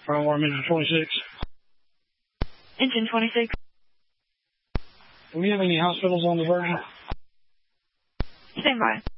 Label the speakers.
Speaker 1: Final warm engine 26.
Speaker 2: Engine 26.
Speaker 1: Do we have any hospitals on the Virgin?
Speaker 2: Stand by.